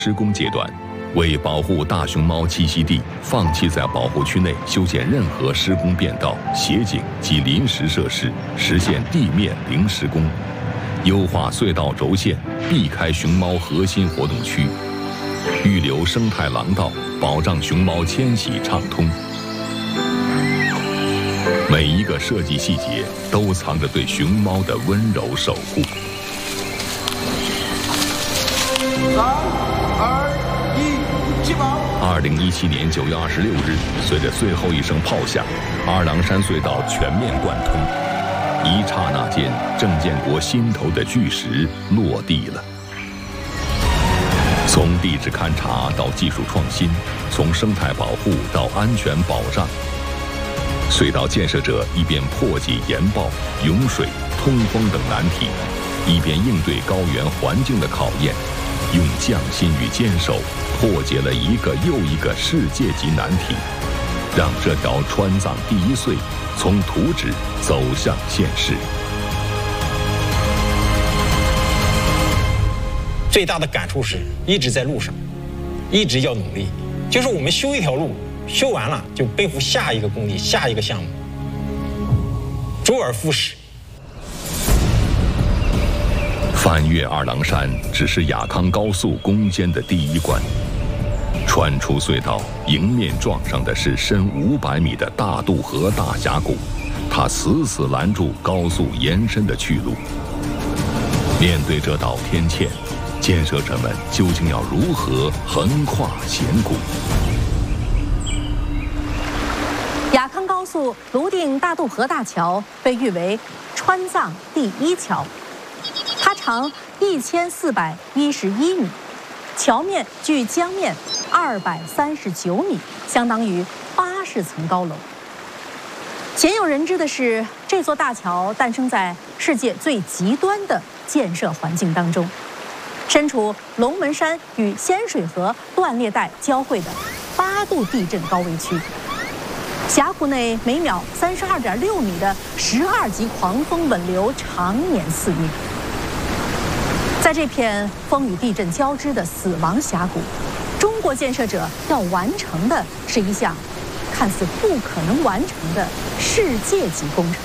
施工阶段，为保护大熊猫栖息地，放弃在保护区内修建任何施工便道、斜井及临时设施，实现地面零施工，优化隧道轴线，避开熊猫核心活动区，预留生态廊道，保障熊猫迁徙畅通。每一个设计细节都藏着对熊猫的温柔守护。 3、2、1，起跑 ！2017年9月26日，随着最后一声炮响，二郎山隧道全面贯通。一刹那间，郑建国心头的巨石落地了。从地质勘察到技术创新，从生态保护到安全保障，隧道建设者一边破解岩爆、涌水、通风等难题，一边应对高原环境的考验，用匠心与坚守破解了一个又一个世界级难题，让这条川藏第一隧从图纸走向现实。 最大的感触是一直在路上，一直要努力。就是我们修一条路，修完了就背负下一个工地、下一个项目，周而复始。 翻越二郎山只是雅康高速攻坚的第一关，穿出隧道，迎面撞上的是深500米的大渡河大峡谷，它死死拦住高速延伸的去路。面对这道天堑，建设者们究竟要如何横跨险谷？ 雅康高速泸定大渡河大桥被誉为川藏第一桥，它长1411米，桥面距江面239米，相当于80层高楼。鲜有人知的是，这座大桥诞生在世界最极端的建设环境当中，身处龙门山与仙水河断裂带交汇的8度地震高危区。峡谷内每秒32.6米的12级狂风稳流常年肆虐。在这片风雨地震交织的死亡峡谷，中国建设者要完成的是一项看似不可能完成的世界级工程。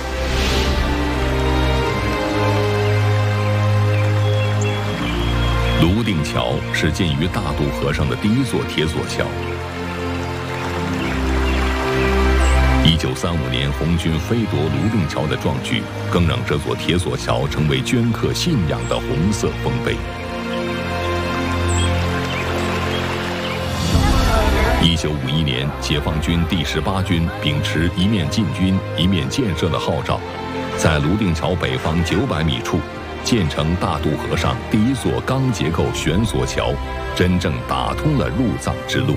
泸定桥是建于大渡河上的第一座铁索桥。1935年红军飞夺泸定桥的壮举，更让这座铁索桥成为镌刻信仰的红色丰碑。1951年，解放军第18军秉持一面进军、一面建设的号召，在泸定桥北方900米处建成大渡河上第一座钢结构悬索桥，真正打通了入藏之路。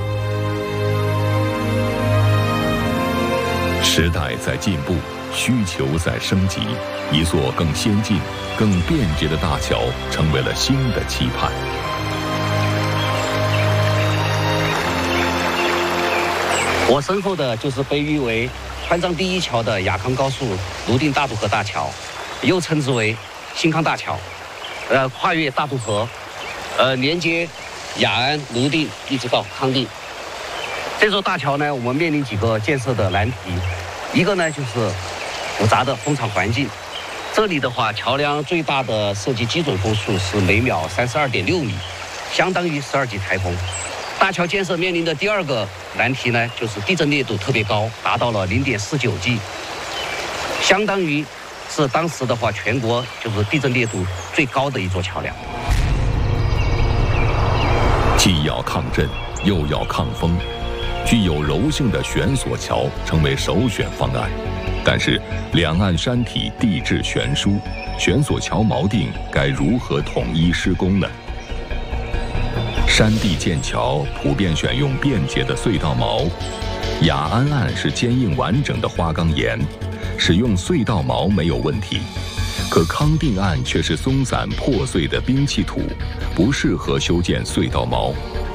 时代在进步，需求在升级，一座更先进、更便捷的大桥成为了新的期盼。 我身后的就是被誉为川藏第一桥的雅康高速泸定大渡河大桥，又称之为新康大桥。跨越大渡河，连接雅安、泸定一直到康定。这座大桥呢，我们面临几个建设的难题。一个呢就是复杂的风场环境，这里的话，桥梁最大的设计基准风速是每秒32.6米，相当于12级台风。大桥建设面临的第二个难题呢，就是地震烈度特别高，达到了0.49 G， 相当于是当时的话全国就是地震烈度最高的一座桥梁。 既要抗震，又要抗风。具有柔性的悬索桥成为首选方案，但是两岸山体地质悬殊，悬索桥锚定该如何统一施工呢？山地建桥普遍选用便捷的隧道锚，雅安岸是坚硬完整的花岗岩，使用隧道锚没有问题，可康定岸却是松散破碎的冰砌土，不适合修建隧道锚。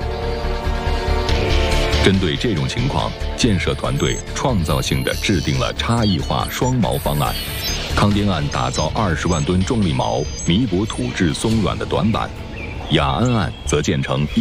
针对这种情况，建设团队创造性地制定了差异化双锚方案。康定岸打造20万吨重力锚，弥补土质松软的短板； 雅安岸则建成